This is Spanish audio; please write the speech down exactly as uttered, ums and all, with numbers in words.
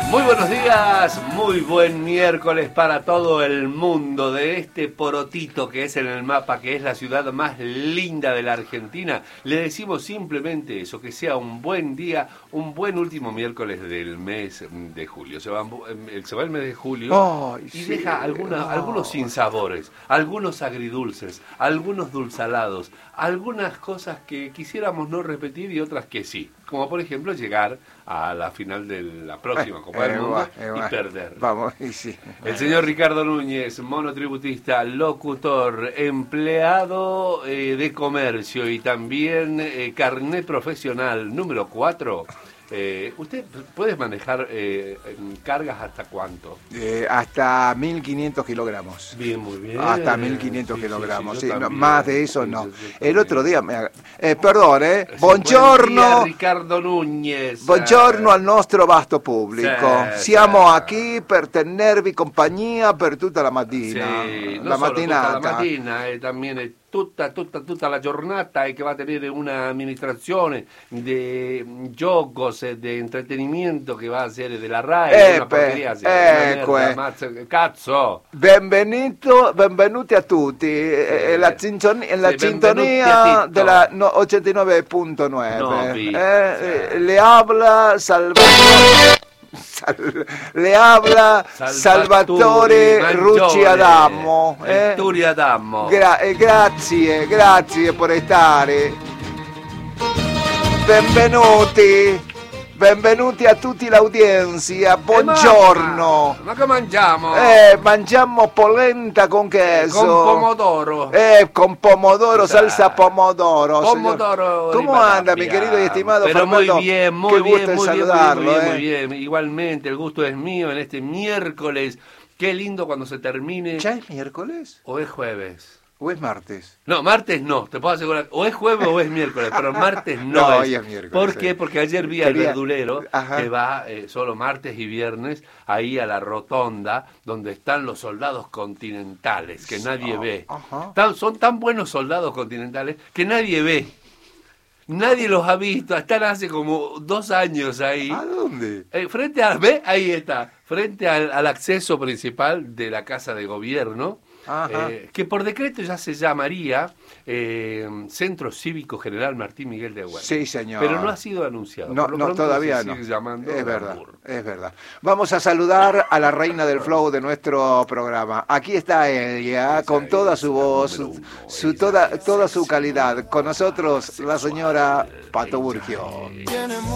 Muy buenos días, muy buen miércoles para todo el mundo de este porotito que es en el mapa, que es la ciudad más linda de la Argentina. Le decimos simplemente eso, que sea un buen día, un buen último miércoles del mes de julio. Se va, se va el mes de julio oh, y sí, deja alguna, no. algunos sinsabores, algunos agridulces, algunos dulzalados, algunas cosas que quisiéramos no repetir y otras que sí. Como por ejemplo llegar a la final de la próxima Copa del Mundo y perder. Vamos, y sí. El señor Ricardo Núñez, monotributista, locutor, empleado eh, de comercio y también eh, carnet profesional número cuatro. Eh, ¿Usted puede manejar eh, cargas hasta cuánto? Eh, hasta mil quinientos kilogramos. Bien, muy bien. Hasta mil quinientos sí, kilogramos. Sí, sí, sí, no, más de eso sí, no. Yo, yo El otro día, me, eh, perdón, eh. Buongiorno. Ricardo Núñez. Buongiorno al nostro vasto pubblico. Sì, Siamo sì. qui per tenervi compagnia per tutta la mattina. Sì, la mattinata. La mattina e también tutta, tutta, tutta la giornata e che va a tenere una amministrazione di giocos e di intrattenimento che va a essere della RAI. Eh, una porcheria, ecco, una mazza, cazzo. Benvenuto, benvenuti a tutti. Sì. La, sintonia, la sì, sintonia della no, ottantanove punto nove. No, eh, sì. Le habla Salvatore. Sal, le habla Salvatore, Salvatore Rucci Adamo. Eh? Turi Adamo. Gra- eh, grazie, grazie per stare. Benvenuti. Benvenuti a tutti l'audiencia, buongiorno. Eh, ma, ma che mangiamo? Eh, mangiamo polenta con queso. Con pomodoro. Eh, con pomodoro, salsa pomodoro. Pomodoro. ¿Cómo anda, mi querido y estimado Pero Fernando? muy bien, muy Qué bien, gusto muy saludarlo, bien, muy bien, eh. muy bien. Igualmente, el gusto es mío en este miércoles. Qué lindo cuando se termine. ¿Ya es miércoles? ¿O es jueves? ¿O es martes? No, martes no, te puedo asegurar. O es jueves o es miércoles, pero martes no, no es. Hoy es miércoles. ¿Por sí. qué? Porque ayer vi Quería... al verdulero Ajá. que va eh, solo martes y viernes ahí a la rotonda donde están los soldados continentales que nadie oh, ve. Ajá. Tan, son tan buenos soldados continentales que nadie ve. Nadie los ha visto, están hace como dos años ahí. ¿A dónde? Eh, frente a, ¿ve? Ahí está, frente al, al acceso principal de la Casa de Gobierno. Eh, que por decreto ya se llamaría eh, Centro Cívico General Martín Miguel de Güell. Sí, señor. Pero no ha sido anunciado. No, no todavía no. Es verdad, es verdad. Vamos a saludar a la reina del flow de nuestro programa. Aquí está ella, con toda su voz, su, su, toda, toda su calidad. Con nosotros, la señora Pato Burgio.